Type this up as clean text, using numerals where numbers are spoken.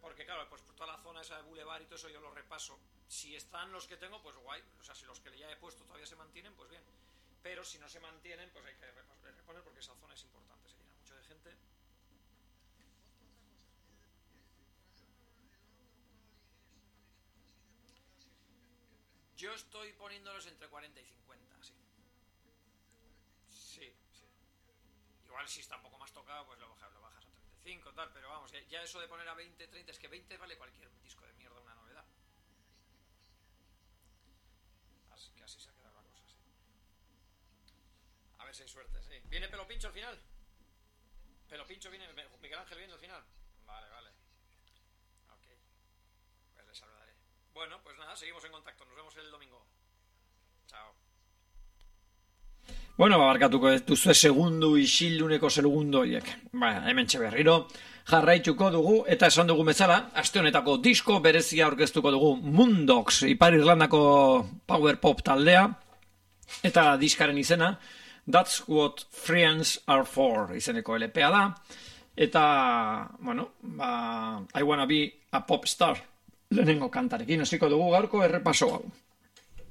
Porque claro, pues por toda la zona esa de Boulevard y todo eso yo lo repaso. Si están los que tengo, pues guay. O sea, si los que ya he puesto todavía se mantienen, pues bien. Pero si no se mantienen, pues hay que reponer porque esa zona es importante. Se llena mucho de gente. Yo estoy poniéndolos entre 40 y 50, sí. Sí, sí. Igual si está un poco más tocado, pues lo bajas a 35, tal. Pero vamos, ya eso de poner a 20, 30, es que 20 vale cualquier disco de mierda, una novedad. Así que así se ha quedado la cosa, sí. A ver si hay suerte, sí. ¿Viene Pelo Pincho al final? Pelo Pincho viene, Miguel Ángel viene al final. Vale, vale. Ok, pues le saludaré. Bueno, pues nada, seguimos en contacto. Nos vemos el domingo. Chao. Bueno, barkatuko duzue segundu isilduneko segundo horiek. Hemen berriro jarraituko dugu, eta esan dugu bezala, aste honetako disko berezia aurkeztuko dugu Moondogs, Ipar Irlandako power pop taldea, eta diskaren izena That's What Friends Are For izeneko LPA da, eta, bueno, I Wanna Be a Pop Star lehenengo kantarekin hasiko dugu gaurko errepaso hau.